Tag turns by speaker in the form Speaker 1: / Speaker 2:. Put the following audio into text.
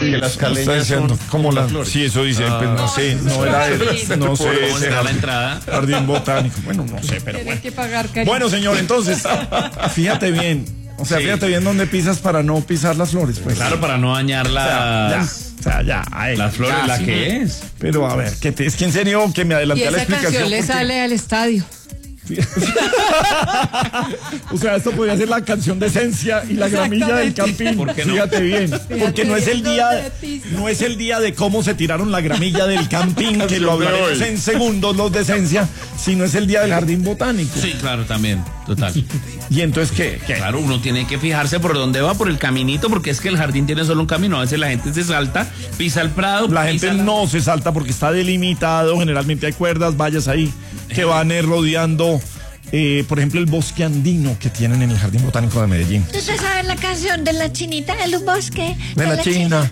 Speaker 1: que las caleñas son
Speaker 2: como las
Speaker 1: flores.
Speaker 2: Sí, eso dice, pues no sé, no era no sé,
Speaker 3: ¿Cómo está la entrada?
Speaker 2: jardín botánico. Bueno, no sé, pero
Speaker 4: Tienes
Speaker 2: bueno.
Speaker 4: que pagar, cariño.
Speaker 2: Bueno, señor, entonces, fíjate bien. O sea,
Speaker 3: Sí.
Speaker 2: fíjate bien dónde pisas para no pisar las flores, pues.
Speaker 3: Claro, para no dañar
Speaker 2: las
Speaker 3: flores,
Speaker 2: ya,
Speaker 3: la
Speaker 2: sí.
Speaker 3: que es.
Speaker 2: Pero a ver, es que en serio que me
Speaker 4: Y
Speaker 2: adelanté a la
Speaker 4: esa
Speaker 2: explicación.
Speaker 4: canción le
Speaker 2: porque-
Speaker 4: sale al estadio.
Speaker 2: O sea, esto podría ser la canción de Esencia y la gramilla del Campín.
Speaker 3: ¿Por qué no?
Speaker 2: Fíjate bien, porque no es el día,
Speaker 4: bien.
Speaker 2: no es el día de cómo se tiraron la gramilla del Campín, que lo hablaremos en segundos los de Esencia, sino es el día del jardín botánico.
Speaker 3: Sí, claro, también, total.
Speaker 2: Y entonces ¿qué?
Speaker 3: Claro, uno tiene que fijarse por dónde va, por el caminito, porque es que el jardín tiene solo un camino. A veces la gente se salta, pisa el prado.
Speaker 2: La gente
Speaker 3: pisa
Speaker 2: no se salta porque está delimitado, generalmente hay cuerdas, vallas ahí que van rodeando, por ejemplo, el bosque andino que tienen en el Jardín Botánico de Medellín.
Speaker 5: ¿Tú te sabes la canción de la chinita del bosque?
Speaker 2: De la china.